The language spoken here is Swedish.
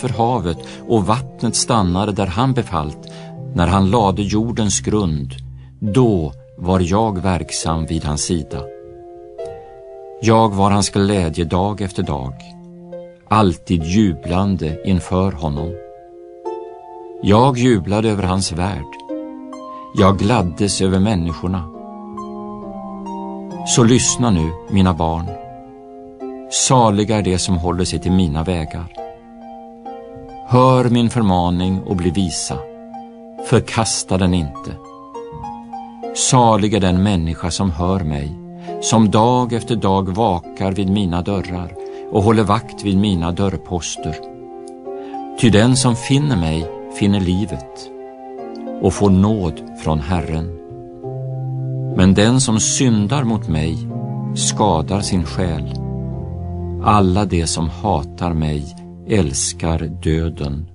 för havet och vattnet stannade där han befallt, när han lade jordens grund, då var jag verksam vid hans sida. Jag var hans glädje dag efter dag, alltid jublande inför honom. Jag jublade över hans värld. Jag gladdes över människorna. Så lyssna nu, mina barn. Saliga är det som håller sig till mina vägar. Hör min förmaning och bli visa. Förkasta den inte. Salig är den människa som hör mig, som dag efter dag vakar vid mina dörrar och håller vakt vid mina dörrposter. Ty den som finner mig finner livet och får nåd från Herren. Men den som syndar mot mig skadar sin själ. Alla de som hatar mig älskar döden.